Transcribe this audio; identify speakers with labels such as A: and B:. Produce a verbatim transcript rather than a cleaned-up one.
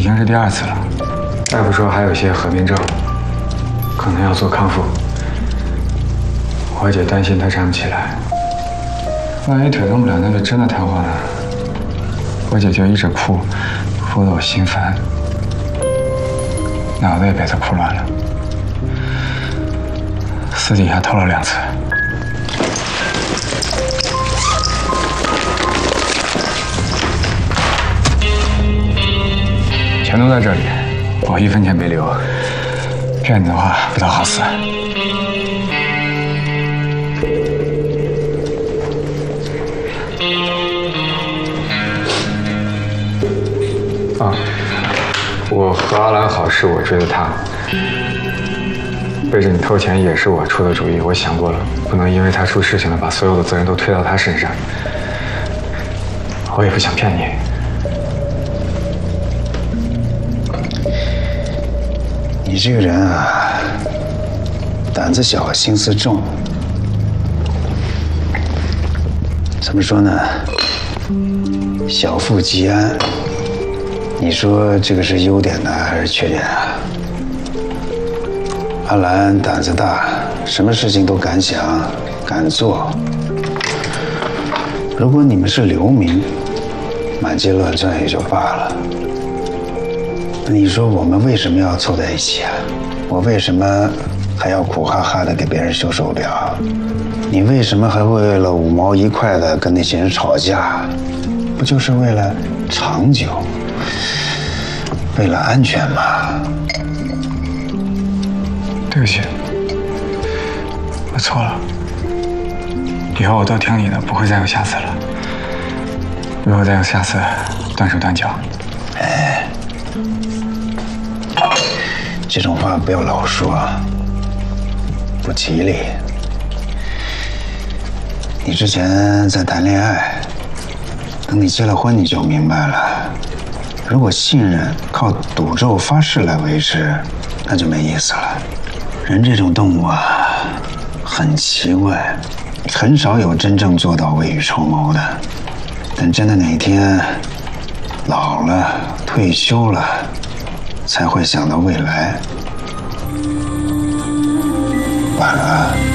A: 经是第二次了，大夫说还有些合并症，可能要做康复。我姐担心她站不起来，万一腿动不了，那就真的瘫痪了。我姐就一直哭，哭得我心烦，脑子也被她哭乱了。私底下偷了两次。 全都在这里，我一分钱没留。骗你的话，不得好死。啊，我和阿兰好是我追的他，背着你偷钱也是我出的主意。我想过了，不能因为他出事情了，把所有的责任都推到他身上。我也不想骗你。
B: 你这个人啊，胆子小，心思重。怎么说呢？小富即安。你说这个是优点呢，还是缺点啊？阿兰胆子大，什么事情都敢想、敢做。如果你们是流民，满街乱窜也就罢了。 你说我们为什么要凑在一起啊？我为什么还要苦哈哈的给别人修手表？你为什么还会为了五毛一块的跟那些人吵架？不就是为了长久，为了安全吗？
A: 对不起，我错了。以后我都听你的，不会再有下次了。如果再有下次，断手断脚。
B: 哎。 这种话不要老说，不吉利。你之前在谈恋爱，等你结了婚你就明白了。如果信任靠赌咒发誓来维持，那就没意思了。人这种动物啊，很奇怪，很少有真正做到未雨绸缪的。等真的哪一天老了、退休了。 才会想到未来。晚安。